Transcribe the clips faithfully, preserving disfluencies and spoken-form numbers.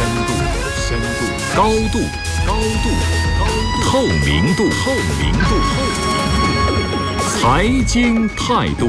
深度，深度，高度，高度，高度，透明度，透明度，透明度，财经态度。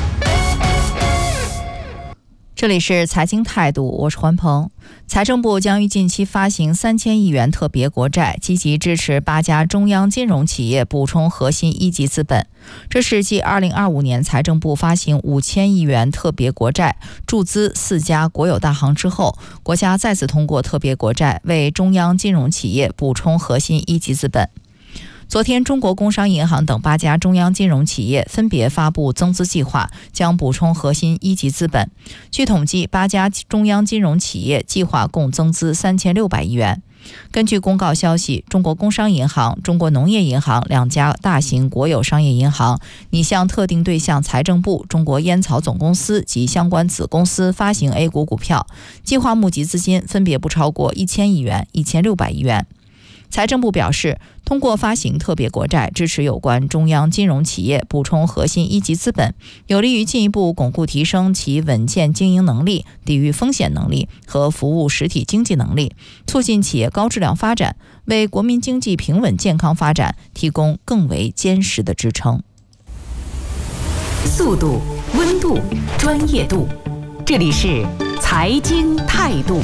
这里是财经态度，我是环鹏。财政部将于近期发行三千亿元特别国债，积极支持八家中央金融企业补充核心一级资本。这是继二零二五年财政部发行五千亿元特别国债，注资四家国有大行之后，国家再次通过特别国债为中央金融企业补充核心一级资本。昨天，中国工商银行等八家中央金融企业分别发布增资计划，将补充核心一级资本。据统计，八家中央金融企业计划共增资三千六百亿元。根据公告消息，中国工商银行、中国农业银行两家大型国有商业银行拟向特定对象财政部、中国烟草总公司及相关子公司发行 A 股股票，计划募集资金分别不超过一千亿元、一千六百亿元。财政部表示，通过发行特别国债，支持有关中央金融企业补充核心一级资本，有利于进一步巩固提升其稳健经营能力、抵御风险能力和服务实体经济能力，促进企业高质量发展，为国民经济平稳健康发展提供更为坚实的支撑。 速度、温度、专业度，这里是财经态度。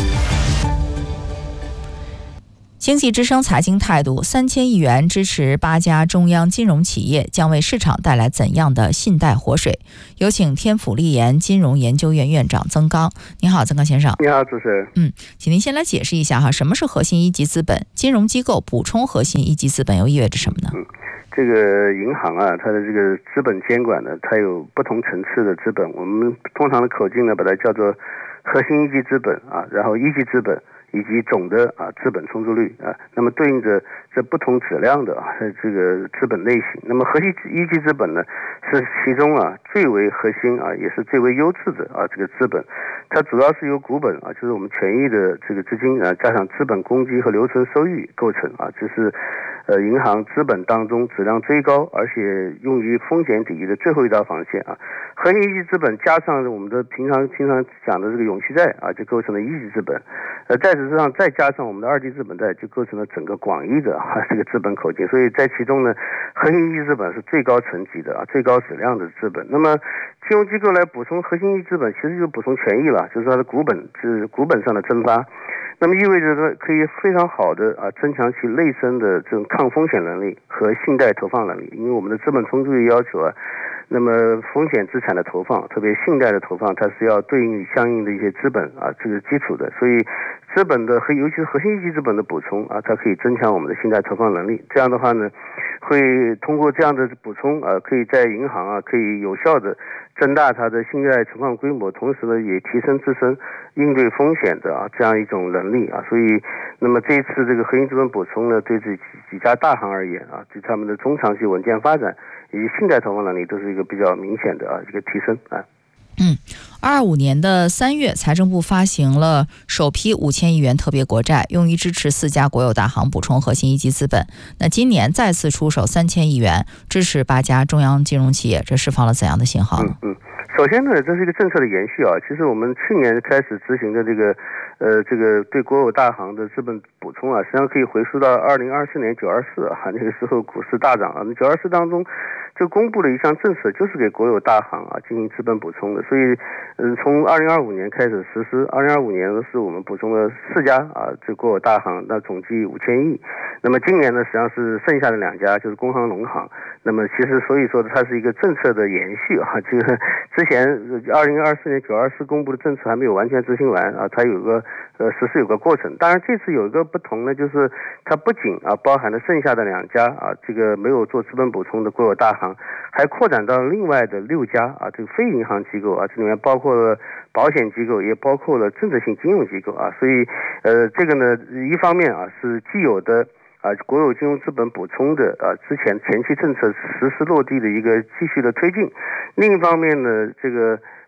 经济之声财经态度，三千亿元支持八家中央金融企业，将为市场带来怎样的信贷活水？有请天府立研金融研究院院长曾刚。你好，曾刚先生。 你好，主持人。 嗯，请您先来解释一下哈，什么是核心一级资本？金融机构补充核心一级资本又意味着什么呢？ 嗯，这个银行啊，它的这个资本监管呢，它有不同层次的资本，我们通常的口径呢，把它叫做核心一级资本啊，然后一级资本，以及总的啊资本充足率啊，那么对应着这不同质量的啊这个资本类型。那么核心一级资本呢，是其中啊最为核心啊，也是最为优质的啊这个资本。它主要是由股本啊，就是我们权益的这个资金啊，加上资本公积和留存收益构成啊，这是呃银行资本当中质量最高，而且用于风险抵御的最后一道防线啊。核心一级资本加上我们的平常平常讲的这个永续债啊，就构成了一级资本。呃，在此之上再加上我们的二级资本债，就构成了整个广义的啊这个资本口径。所以在其中呢，核心一级资本是最高层级的啊，最高质量的资本。那么金融机构来补充核心一级资本，其实就补充权益了，就是它的股本，就是股本上的增发。那么意味着呢，可以非常好的啊增强其内生的这种抗风险能力和信贷投放能力。因为我们的资本充足率要求啊，那么风险资产的投放，特别信贷的投放，它是要对应相应的一些资本啊这个基础的。所以资本的和尤其是核心一级资本的补充啊，它可以增强我们的信贷投放能力。这样的话呢，会通过这样的补充啊，可以在银行啊可以有效的增大它的信贷存放规模，同时呢也提升自身应对风险的啊这样一种能力啊。所以那么这一次这个核心资本补充呢，对这几几家大行而言啊，对他们的中长期稳健发展以及信贷投放能力都是一个比较明显的啊一个提升啊。 嗯，二五年的三月，财政部发行了首批五千亿元特别国债，用于支持四家国有大行补充核心一级资本。那今年再次出手三千亿元，支持八家中央金融企业，这释放了怎样的信号呢？ 嗯嗯，首先呢，这是一个政策的延续啊。其实我们去年开始执行的这个，呃，这个对国有大行的资本补充啊，实际上可以回溯到二零二四年九二四啊，那个时候股市大涨啊，九二四当中就公布了一项政策，就是给国有大行啊进行资本补充的。所以，嗯，从二零二五年开始实施，二零二五年呢是我们补充了四家啊这国有大行，那总计五千亿。那么今年呢，实际上是剩下的两家，就是工行、农行。那么其实所以说它是一个政策的延续啊，这个之前二零二四年九二四公布的政策还没有完全执行完啊，它有个呃实施有个过程。当然这次有一个不同呢，就是它不仅啊包含了剩下的两家啊这个没有做资本补充的国有大行，还扩展到另外的六家啊这个非银行机构啊，这里面包括了保险机构，也包括了政策性金融机构啊。所以呃这个呢，一方面啊是既有的啊，国有金融资本补充的啊，之前前期政策实施落地的一个继续的推进。另一方面呢，这个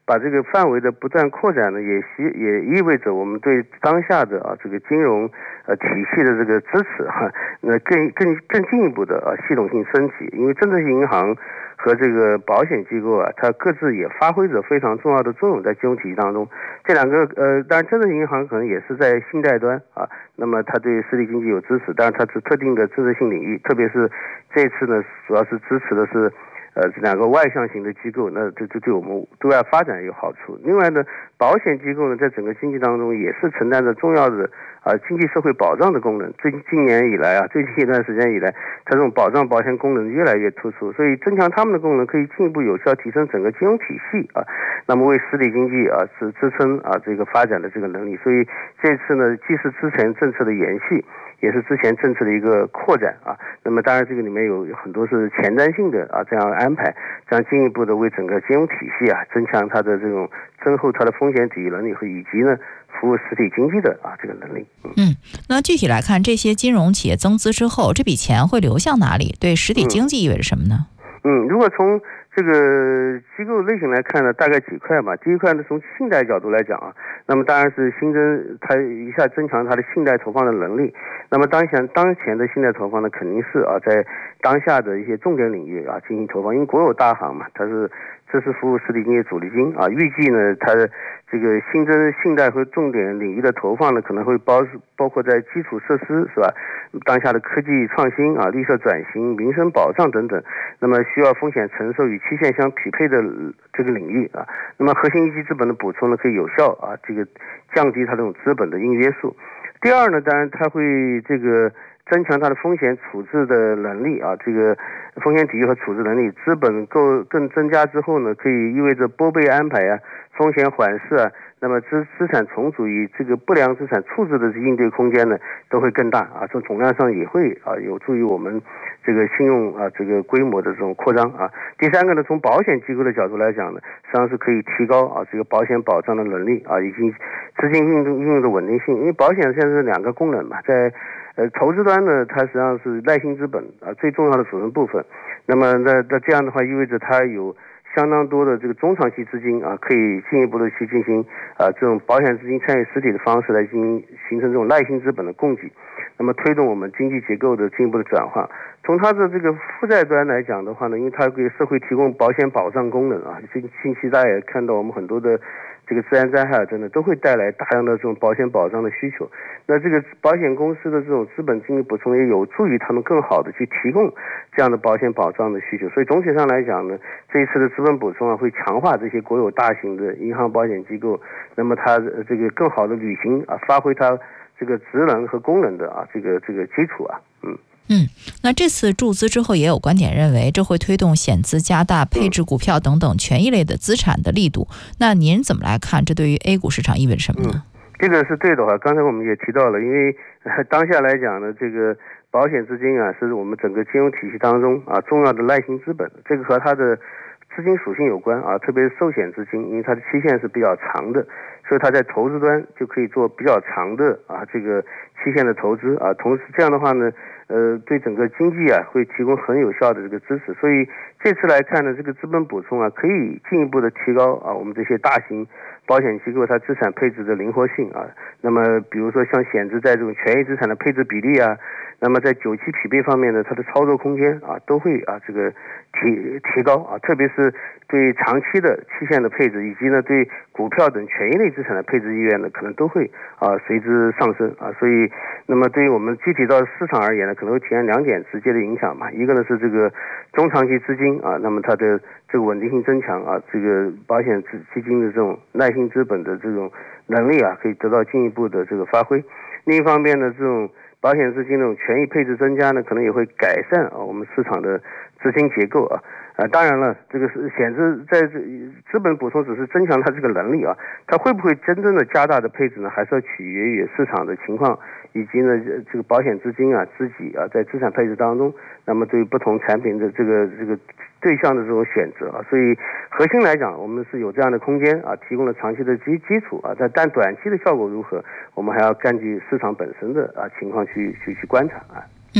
把这个范围的不断扩展呢，也希也意味着我们对当下的啊这个金融呃体系的这个支持哈、啊，那更更更进一步的啊系统性升级。因为政策性银行和这个保险机构啊，它各自也发挥着非常重要的作用在金融体系当中。这两个呃，当然政策性银行可能也是在信贷端啊，那么它对实体经济有支持，但是它是特定的政策性领域，特别是这次呢，主要是支持的是。呃，这两个外向型的机构，那这这对我们对外发展有好处。另外呢，保险机构呢，在整个经济当中也是承担着重要的啊、呃、经济社会保障的功能。最近近年以来啊，最近一段时间以来，它这种保障保险功能越来越突出，所以增强他们的功能，可以进一步有效提升整个金融体系啊，那么为实体经济啊是支撑啊这个发展的这个能力。所以这次呢，既是之前政策的延续。也是之前政策的一个扩展啊，那么当然这个里面有很多是前瞻性的啊这样安排，这样进一步的为整个金融体系啊增强它的这种增厚它的风险抵御能力和以及呢服务实体经济的啊这个能力。嗯， 嗯那具体来看，这些金融企业增资之后，这笔钱会流向哪里？对实体经济意味着什么呢？ 嗯，如果从这个机构类型来看呢，大概几块嘛。第一块呢，从信贷角度来讲啊，那么当然是新增它一下增强它的信贷投放的能力。那么当前当前的信贷投放呢，肯定是啊在当下的一些重点领域啊进行投放，因为国有大行嘛，它是这是服务实体经济主力军啊。预计呢，它的这个新增信贷和重点领域的投放呢，可能会包包括在基础设施是吧？当下的科技创新啊、绿色转型、民生保障等等，那么需要风险承受与期限相匹配的这个领域啊。那么核心一级资本的补充呢，可以有效啊这个降低它这种资本的硬约束。第二呢，当然它会这个增强它的风险处置的能力啊，这个风险抵御和处置能力，资本够更增加之后呢，可以意味着拨备安排啊、风险缓释啊，那么资资产重组与这个不良资产处置的应对空间呢都会更大啊，从总量上也会啊有助于我们这个信用啊这个规模的这种扩张啊。第三个呢，从保险机构的角度来讲呢，实际上是可以提高啊这个保险保障的能力啊，以及资金运动运用的稳定性。因为保险现在是两个功能嘛，在呃投资端呢，它实际上是耐心资本啊最重要的组成部分。那么那那这样的话，意味着它有相当多的这个中长期资金啊，可以进一步的去进行啊这种保险资金参与实体的方式来进行形成这种耐心资本的供给，那么推动我们经济结构的进一步的转化。从它的这个负债端来讲的话呢，因为它给社会提供保险保障功能啊，近近期大家也看到我们很多的这个自然灾害真的都会带来大量的这种保险保障的需求。那这个保险公司的这种资本金的补充也有助于他们更好的去提供这样的保险保障的需求。所以总体上来讲呢，这一次的资本补充啊，会强化这些国有大型的银行保险机构，那么它这个更好的履行啊，发挥它这个职能和功能的啊这个这个基础啊，嗯。 嗯，那这次注资之后，也有观点认为这会推动险资加大配置股票等等权益类的资产的力度。那您怎么来看？这对于 A 股市场意味着什么呢？ 嗯，这个是对的话，刚才我们也提到了，因为、呃、当下来讲呢，这个保险资金啊，是我们整个金融体系当中啊重要的耐心资本，这个和它的资金属性有关啊，特别是寿险资金，因为它的期限是比较长的，所以它在投资端就可以做比较长的啊这个期限的投资啊，同时这样的话呢。呃，对整个经济啊会提供很有效的这个支持，所以这次来看呢，这个资本补充啊，可以进一步的提高啊我们这些大型保险机构它资产配置的灵活性啊。那么比如说像险资在这种权益资产的配置比例啊，那么在久期匹配方面呢，它的操作空间啊都会啊这个提提高啊，特别是对长期的期限的配置，以及呢对股票等权益类资产的配置意愿呢，可能都会啊随之上升啊。所以，那么对于我们具体到市场而言呢，可能会体现两点直接的影响嘛。一个呢是这个中长期资金啊，那么它的这个稳定性增强啊，这个保险资基金的这种耐心资本的这种能力啊，可以得到进一步的这个发挥。另一方面呢，这种保险资金这种权益配置增加呢，可能也会改善啊我们市场的资金结构啊。啊，当然了，这个是险资在这资本补充只是增强它这个能力啊，它会不会真正的加大的配置呢？还是要取决于市场的情况，以及呢这个保险资金啊自己啊在资产配置当中，那么对于不同产品的这个这个对象的这种选择啊，所以核心来讲，我们是有这样的空间啊，提供了长期的基基础啊，但但短期的效果如何，我们还要根据市场本身的啊情况去去去观察啊。 嗯，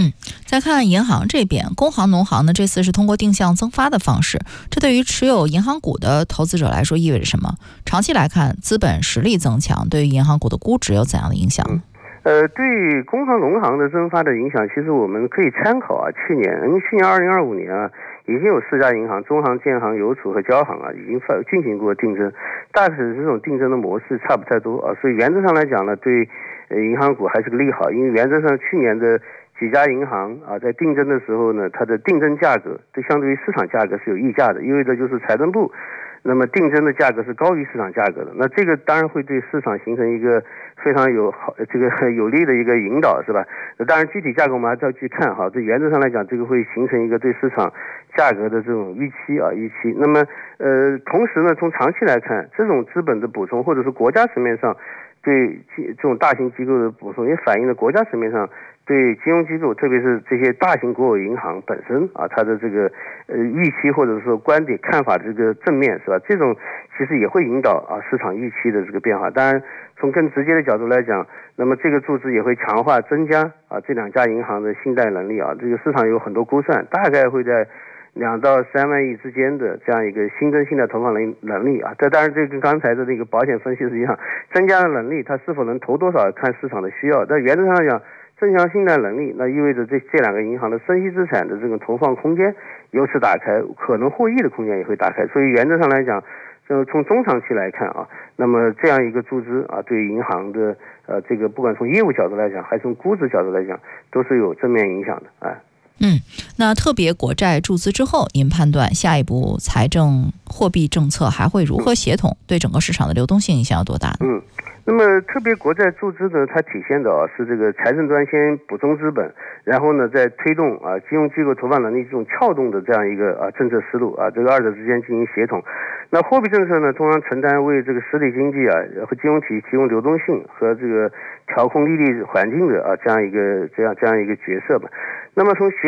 再看银行这边，工行、农行呢这次是通过定向增发的方式，这对于持有银行股的投资者来说意味着什么？长期来看，资本实力增强对于银行股的估值有怎样的影响呢？ 呃，对工行、农行的增发的影响，其实我们可以参考啊，去年，因为去年二零二五年啊，已经有四家银行，中行、建行、邮储和交行啊，已经发进行过定增，大致这种定增的模式差不太多啊，所以原则上来讲呢，对呃银行股还是个利好，因为原则上去年的几家银行啊，在定增的时候呢，它的定增价格对相对于市场价格是有溢价的，意味着就是财政部那么定增的价格是高于市场价格的，那这个当然会对市场形成一个非常有好这个有利的一个引导，是吧？那当然具体价格我们还是要去看哈。这原则上来讲，这个会形成一个对市场价格的这种预期啊预期。那么呃，同时呢，从长期来看，这种资本的补充或者是国家层面上对这种大型机构的补充，也反映了国家层面上对金融机构，特别是这些大型国有银行本身啊，它的这个呃预期或者说观点看法这个正面，是吧？这种其实也会引导啊市场预期的这个变化。当然，从更直接的角度来讲，那么这个注资也会强化增加啊这两家银行的信贷能力啊。这个市场有很多估算，大概会在两到三万亿之间的这样一个新增信贷投放能能力啊。这当然这跟刚才的那个保险分析是一样，增加的能力它是否能投多少看市场的需要。但原则上来讲，增强信贷能力，那意味着这这两个银行的生息资产的这个投放空间由此打开，可能获益的空间也会打开。所以原则上来讲，就从中长期来看啊，那么这样一个注资啊，对银行的呃这个不管从业务角度来讲，还是从估值角度来讲，都是有正面影响的啊。 嗯，那特别国债注资之后，您判断下一步财政货币政策还会如何协同，对整个市场的流动性影响有多大呢？ 嗯。那么特别国债注资呢，它体现的啊是这个财政端先补充资本，然后呢再推动啊金融机构投放能力这种撬动的这样一个啊政策思路啊，这个二者之间进行协同。那货币政策呢，通常承担为这个实体经济啊和金融体提供流动性和这个调控利率环境的啊这样一个这样这样一个角色吧。那么从学